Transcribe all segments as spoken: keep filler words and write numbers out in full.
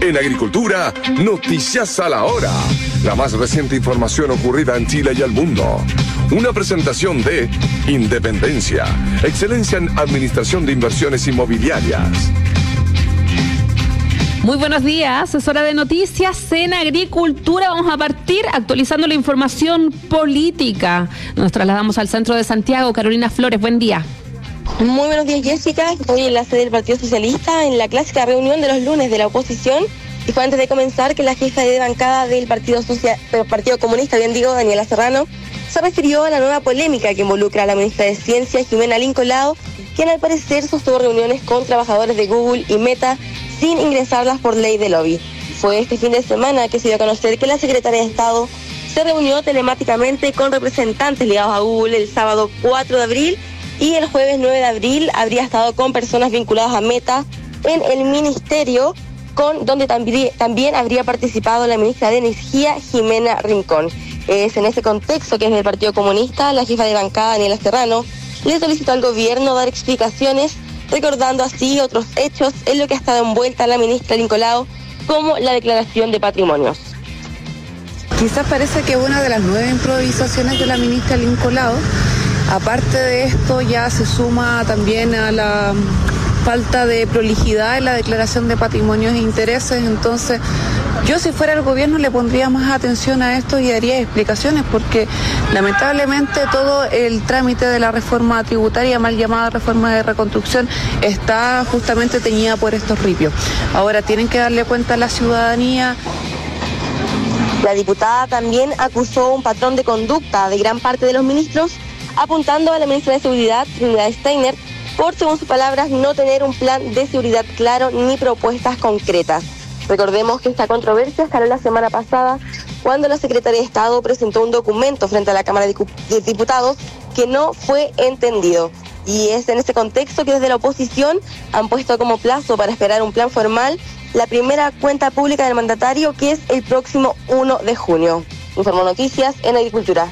En agricultura, noticias a la hora. La más reciente información ocurrida en Chile y el mundo. Una presentación de Independencia, excelencia en administración de inversiones inmobiliarias. Muy buenos días, es hora de noticias en agricultura. Vamos a partir actualizando la información política. Nos trasladamos al centro de Santiago. Carolina Flores, buen día. Muy buenos días, Jessica. Hoy en la sede del Partido Socialista, en la clásica reunión de los lunes de la oposición, y fue antes de comenzar que la jefa de bancada del Partido Social, Partido Comunista, bien digo, Daniela Serrano, se refirió a la nueva polémica que involucra a la ministra de Ciencia, Jimena Lincoln Lao, quien al parecer sostuvo reuniones con trabajadores de Google y Meta sin ingresarlas por ley de lobby. Fue este fin de semana que se dio a conocer que la secretaria de Estado se reunió telemáticamente con representantes ligados a Google el sábado cuatro de abril, y el jueves nueve de abril habría estado con personas vinculadas a Meta en el ministerio, con donde también, también habría participado la ministra de Energía, Jimena Rincón. Es en ese contexto que desde el Partido Comunista, la jefa de bancada, Daniela Serrano, le solicitó al gobierno dar explicaciones, recordando así otros hechos en lo que ha estado envuelta la ministra Lincoln Lao, como la declaración de patrimonios. Quizás parece que una de las nueve improvisaciones de la ministra Lincoln Lao. Aparte de esto, ya se suma también a la falta de prolijidad en la declaración de patrimonios e intereses. Entonces, yo si fuera el gobierno le pondría más atención a esto y daría explicaciones, porque lamentablemente todo el trámite de la reforma tributaria, mal llamada reforma de reconstrucción, está justamente teñida por estos ripios. Ahora tienen que darle cuenta a la ciudadanía. La diputada también acusó un patrón de conducta de gran parte de los ministros, apuntando a la ministra de Seguridad, Trinidad Steiner, por, según sus palabras, no tener un plan de seguridad claro ni propuestas concretas. Recordemos que esta controversia escaló la semana pasada cuando la Secretaría de Estado presentó un documento frente a la Cámara de Diputados que no fue entendido. Y es en ese contexto que desde la oposición han puesto como plazo para esperar un plan formal la primera cuenta pública del mandatario, que es el próximo uno de junio. Informó Noticias en Agricultura.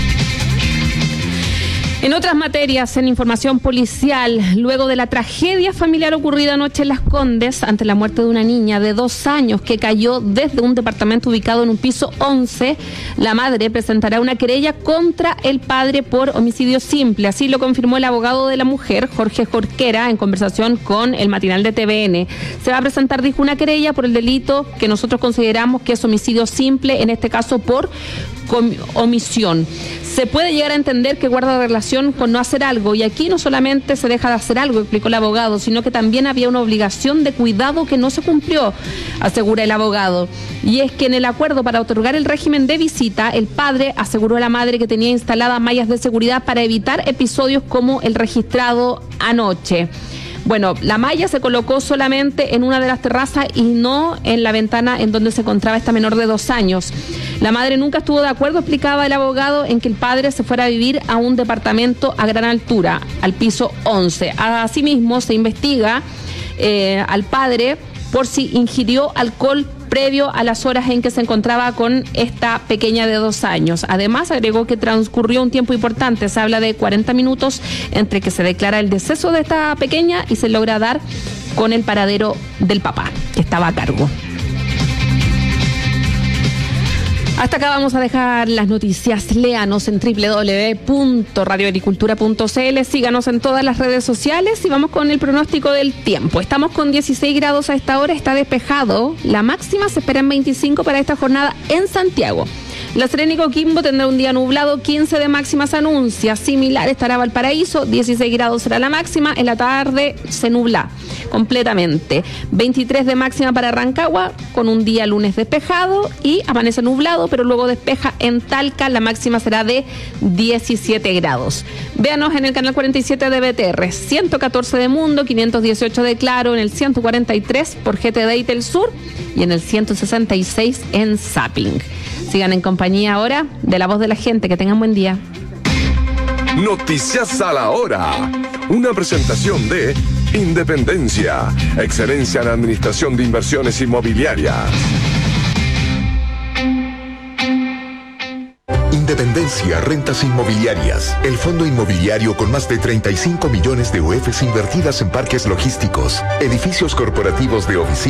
En otras materias, en información policial, luego de la tragedia familiar ocurrida anoche en Las Condes, ante la muerte de una niña de dos años que cayó desde un departamento ubicado en un piso once, la madre presentará una querella contra el padre por homicidio simple. Así lo confirmó el abogado de la mujer, Jorge Jorquera, en conversación con el matinal de T V N. Se va a presentar, dijo, una querella por el delito que nosotros consideramos que es homicidio simple, en este caso por omisión. Se puede llegar a entender que guarda relación con no hacer algo, y aquí no solamente se deja de hacer algo, explicó el abogado, sino que también había una obligación de cuidado que no se cumplió, asegura el abogado. Y es que en el acuerdo para otorgar el régimen de visita, el padre aseguró a la madre que tenía instaladas mallas de seguridad para evitar episodios como el registrado anoche. Bueno, la malla se colocó solamente en una de las terrazas y no en la ventana en donde se encontraba esta menor de dos años. La madre nunca estuvo de acuerdo, explicaba el abogado, en que el padre se fuera a vivir a un departamento a gran altura, al piso once. Asimismo, se investiga eh, al padre por si ingirió alcohol previo a las horas en que se encontraba con esta pequeña de dos años. Además, agregó que transcurrió un tiempo importante, se habla de cuarenta minutos, entre que se declara el deceso de esta pequeña y se logra dar con el paradero del papá, que estaba a cargo. Hasta acá vamos a dejar las noticias. Léanos en doble u doble u doble u punto radio agricultura punto c l, síganos en todas las redes sociales y vamos con el pronóstico del tiempo. Estamos con dieciséis grados a esta hora, está despejado. La máxima se espera en veinticinco para esta jornada en Santiago. La Serena y Coquimbo tendrá un día nublado, quince de máxima se anuncia. Similar estará Valparaíso, dieciséis grados será la máxima. En la tarde se nubla completamente. veintitrés de máxima para Rancagua, con un día lunes despejado y amanece nublado, pero luego despeja en Talca. La máxima será de diecisiete grados. Véanos en el canal cuarenta y siete de B T R, ciento catorce de Mundo, quinientos dieciocho de Claro, en el ciento cuarenta y tres por G T D y Telsur y en el ciento sesenta y seis en Zapping. Sigan en compañía ahora de La Voz de la Gente. Que tengan buen día. Noticias a la hora. Una presentación de Independencia, excelencia en administración de inversiones inmobiliarias. Independencia Rentas Inmobiliarias, el fondo inmobiliario con más de treinta y cinco millones de U Fs invertidas en parques logísticos, edificios corporativos de oficinas.